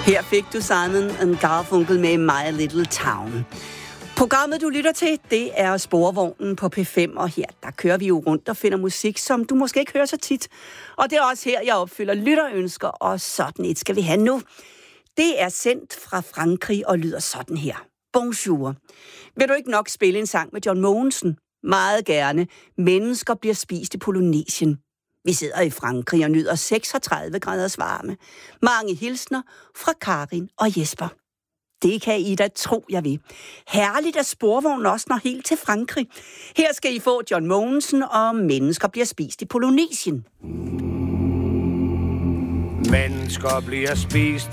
Her fik du Simon & Garfunkel med My Little Town. Programmet, du lytter til, det er Sporvognen på P5, og her, der kører vi jo rundt og finder musik, som du måske ikke hører så tit. Og det er også her, jeg opfylder lytterønsker, og sådan et skal vi have nu. Det er sendt fra Frankrig og lyder sådan her. Bonjour. Vil du ikke nok spille en sang med John Mogensen? Meget gerne. Mennesker bliver spist i Polynesien. Vi sidder i Frankrig og nyder 36 graders varme. Mange hilsner fra Karin og Jesper. Det kan I da tro, jeg vil. Herligt, at Sporvognen også når helt til Frankrig. Her skal I få John Mogensen og Mennesker bliver spist i Polynesien. Mennesker bliver spist